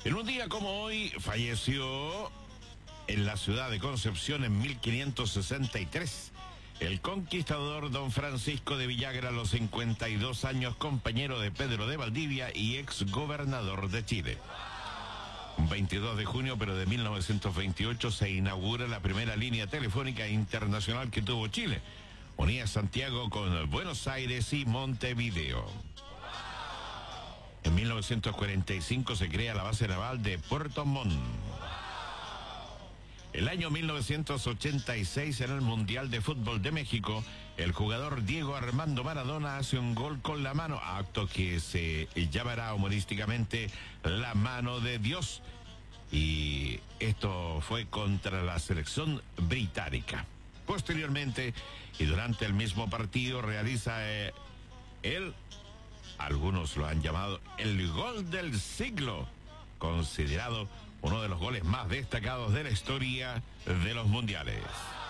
En un día como hoy falleció en la ciudad de Concepción en 1563 el conquistador don Francisco de Villagra, a los 52 años, compañero de Pedro de Valdivia y ex gobernador de Chile. Un 22 de junio, pero de 1928, se inaugura la primera línea telefónica internacional que tuvo Chile. Unía Santiago con Buenos Aires y Montevideo. En 1945 se crea la base naval de Puerto Montt. El año 1986, en el Mundial de Fútbol de México, el jugador Diego Armando Maradona hace un gol con la mano, acto que se llamará humorísticamente la mano de Dios. Y esto fue contra la selección británica. Posteriormente, y durante el mismo partido, realiza algunos lo han llamado el gol del siglo, considerado uno de los goles más destacados de la historia de los mundiales.